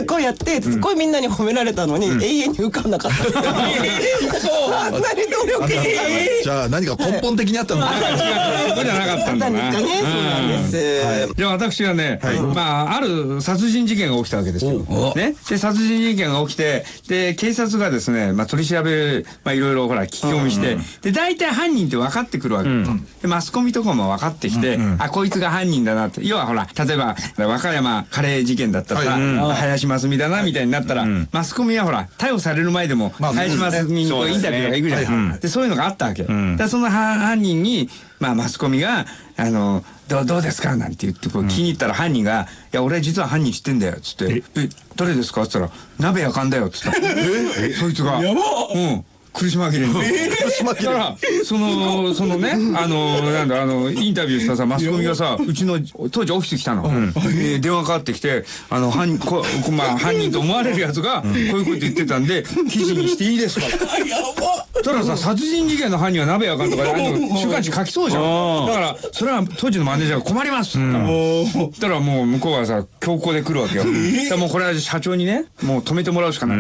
っごいやってすっごいみんなに褒められたのに永遠に受かんなかった。あんなに努力じゃあ何か根本的にあったのか。 そうじゃなかったんだな。 そうなんです。 じゃあ私はね、ある殺人事件が起きたわけですよ。ね。で殺人事件が起きて、で警察がですね、取り調べいろいろほら聞き込みして、で大体犯人って分かってくるわけ。でマスコミとかも分かってきて、あこいつが犯人だなって。要はほら例えば和歌山カレー事件だったら林真澄だなみたいになったら、マスコミはほら逮捕される前でも林真澄にインタビューが行くじゃない。でそういうのがあったわけ。でその犯人にマスコミがどうですかなんて言ってこう気に入ったら犯人が「いや俺実は犯人知ってんだよ」っつって「誰ですか?」っつったら「鍋やかんだよ」っつったそいつが苦し紛れに。だからそのねなんだインタビューしたさマスコミがさうちの当時オフィス来たの。電話かかってきて犯人と思われるやつがこういうこと言ってたんで記事にしていいですか。たださ殺人事件の犯人は鍋やかんとか週刊誌書きそうじゃん。だからそれは当時のマネージャーが困りますってたらもう向こうはさ強行で来るわけよ。もうこれは社長にねもう止めてもらうしかない。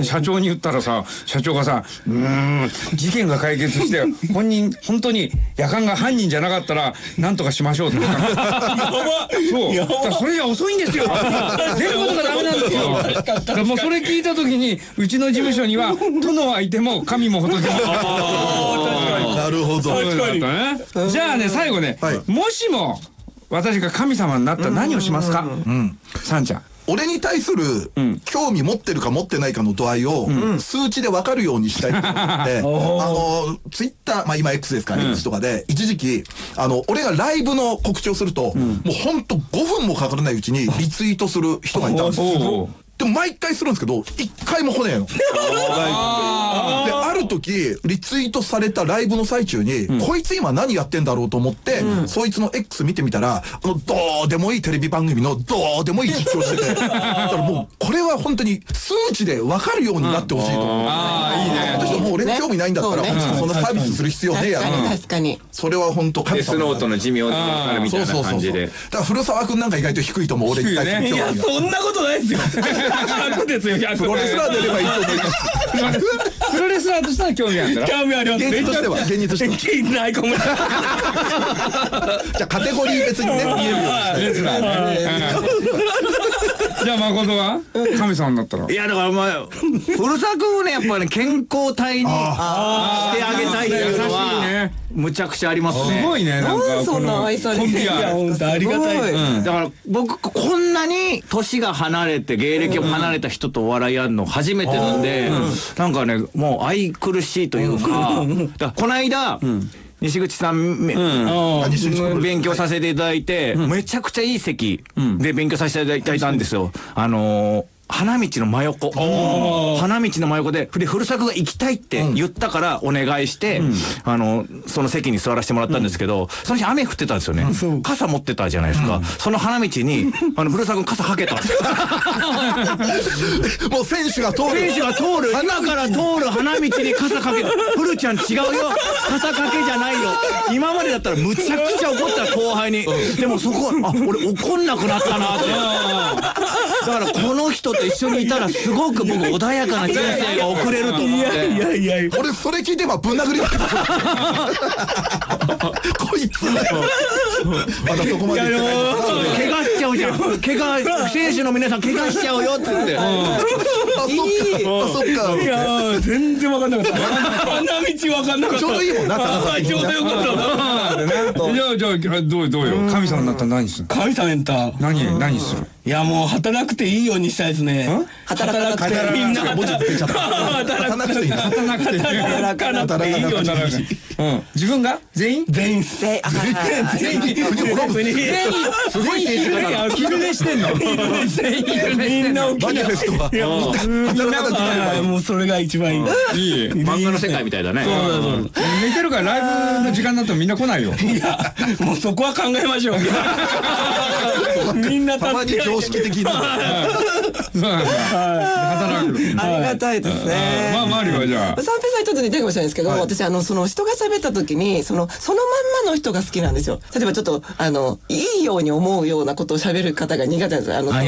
社長に言ったらさ社長がさ事件が解決して本当にやかんが犯人じゃなかったら何とかしましょうって言ったそうだからそれじゃ遅いんですよ。出ることがダメなんですよ。だからもうそれ聞いた時にうちの事務所には殿はいても神も仏もなるほど。 じゃあね最後ねもしも私が神様になったら何をしますか。さんちゃん俺に対する興味持ってるか持ってないかの度合いを数値で分かるようにしたいと思ってツイッター今 X ですか X とかで一時期俺がライブの告知をするともうほんと5分もかからないうちにリツイートする人がいたんですよ。でも毎回するんですけど一回も来ねえの。である時リツイートされたライブの最中にこいつ今何やってんだろうと思ってそいつの X 見てみたらどうでもいいテレビ番組のどうでもいい実況しててだからもうこれは本当に数値で分かるようになってほしいと思う。私はもう俺に興味ないんだったらそんなサービスする必要ねえやろ。確かにそれは本当デスノートの寿命って分かるみたいな感じで。 だから古澤君なんか意外と低いと思う。俺に対していやそんなことないですよ。100ですよ100。 プロレスラー出ればいいと思います。 プロレスラーとしては興味あるんだろ。 興味あります。 現実としては現実としてはないかも。じゃあカテゴリー別にね見えるようにしたい。 じゃあ誠は神様になったら。 いやだから古澤君をねやっぱり健康体にしてあげたいっていうのはむちゃくちゃありますね。 すごいねなんかそんな愛されてる。 本当ありがたい。 だから僕こんなに年が離れて芸歴を離れた人とお笑いやるの初めてなんでなんかねもう愛くるしいというかだからこの間西口さん勉強させていただいてめちゃくちゃいい席で勉強させていただいたんですよ。花道の真横花道の真横で古作が行きたいって言ったからお願いしてその席に座らせてもらったんですけどその日雨降ってたんですよね。傘持ってたじゃないですか。その花道に古作傘かけたんですよ。 もう選手が通る今から通る花道に傘かけた。古ちゃん違うよ傘かけじゃないよ。今までだったらむちゃくちゃ怒った後輩に。でもそこ俺怒んなくなったなって。だからこの人と一緒にいたらすごく僕穏やかな人生が送れると思って。 いや俺それ聞いてぶん殴りだけどこいつまだそこまで言ってない。 怪我しちゃうじゃん。選手の皆さん怪我しちゃうよって言って。 そっか。 いや全然分かんなかった。花道分かんなかった。 ちょうどいいもんな。 ちょうどよかったな。 じゃあどうよ神様になったら何する。 神様になった何する。 いやもう働くていいようにしたいですね。働くてみんな働くていい。 働くていいように。 自分が全員すごい政治家だ。昼寝してんの。 みんな起きマニフェストはもうそれが一番いい。 漫画の世界みたいだね。 寝てるからライブの時間になってもみんな来ないよ。 いやもうそこは考えましょう。みんなたまに常識的な。 働く。 ありがたいですね。 周りはじゃあ三平さんちょっと似てるかもしれないですけど、私その人が喋った時にそのまんまの人が好きなんですよ。例えばちょっといいように思うようなことを喋る方が苦手なんです。